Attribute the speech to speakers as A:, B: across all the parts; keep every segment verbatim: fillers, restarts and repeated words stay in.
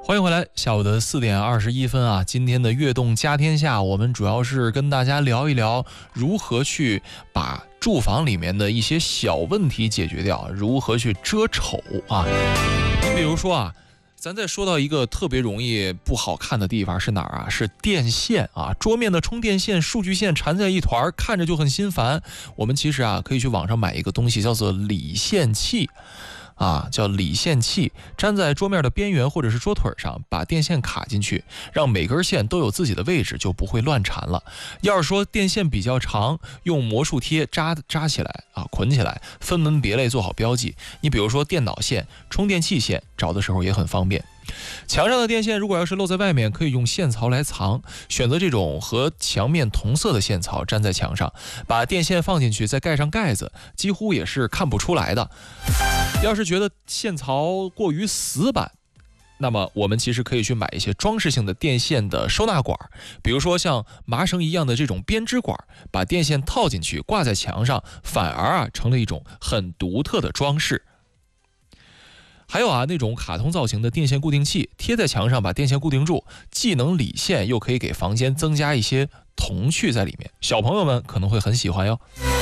A: 欢迎回来，下午的四点二十一分啊！今天的悦动家天下，我们主要是跟大家聊一聊如何去把住房里面的一些小问题解决掉，如何去遮丑啊。你比如说啊，咱再说到一个特别容易不好看的地方是哪儿啊？是电线啊，桌面的充电线、数据线缠在一团，看着就很心烦。我们其实啊，可以去网上买一个东西，叫做理线器。啊，叫理线器，粘在桌面的边缘或者是桌腿上，把电线卡进去，让每根线都有自己的位置，就不会乱缠了。要是说电线比较长，用魔术贴扎扎起来啊，捆起来，分门别类做好标记。你比如说电脑线、充电器线，找的时候也很方便。墙上的电线如果要是露在外面，可以用线槽来藏，选择这种和墙面同色的线槽粘在墙上，把电线放进去，再盖上盖子，几乎也是看不出来的。要是觉得线槽过于死板，那么我们其实可以去买一些装饰性的电线的收纳管，比如说像麻绳一样的这种编织管，把电线套进去挂在墙上，反而啊成了一种很独特的装饰。还有啊，那种卡通造型的电线固定器，贴在墙上把电线固定住，既能理线，又可以给房间增加一些童趣在里面，小朋友们可能会很喜欢哟。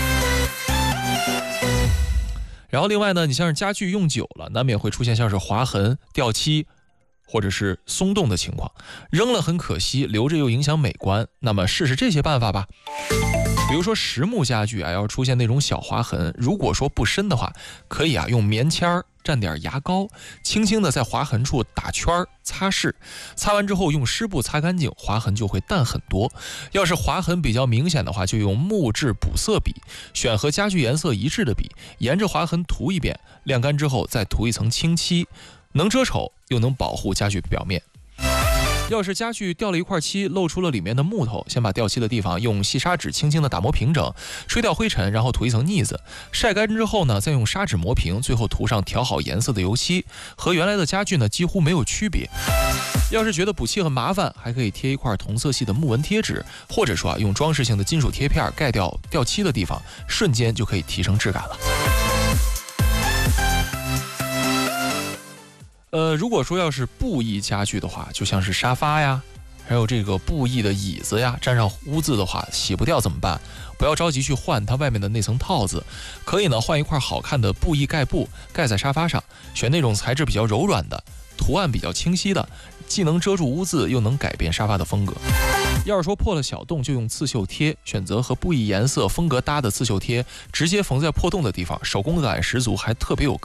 A: 然后另外呢，你像是家具用久了，难免会出现像是划痕、掉漆或者是松动的情况，扔了很可惜，留着又影响美观。那么试试这些办法吧。比如说实木家具啊，要出现那种小划痕，如果说不深的话，可以啊用棉签儿蘸点牙膏，轻轻的在划痕处打圈擦拭，擦完之后用湿布擦干净，划痕就会淡很多。要是划痕比较明显的话，就用木质补色笔，选和家具颜色一致的笔，沿着划痕涂一遍，晾干之后再涂一层清漆，能遮丑又能保护家具表面。要是家具掉了一块漆，露出了里面的木头，先把掉漆的地方用细砂纸轻轻的打磨平整，吹掉灰尘，然后涂一层腻子，晒干之后呢，再用砂纸磨平，最后涂上调好颜色的油漆，和原来的家具呢几乎没有区别。要是觉得补漆很麻烦，还可以贴一块同色系的木纹贴纸，或者说啊用装饰性的金属贴片盖掉掉漆的地方，瞬间就可以提升质感了。呃，如果说要是布艺家具的话，就像是沙发呀，还有这个布艺的椅子呀，沾上污渍的话，洗不掉怎么办？不要着急去换它外面的那层套子，可以呢换一块好看的布艺盖布，盖在沙发上，选那种材质比较柔软的，图案比较清晰的，既能遮住污渍，又能改变沙发的风格。要是说破了小洞，就用刺绣贴，选择和布艺颜色风格搭的刺绣贴，直接缝在破洞的地方，手工感十足，还特别有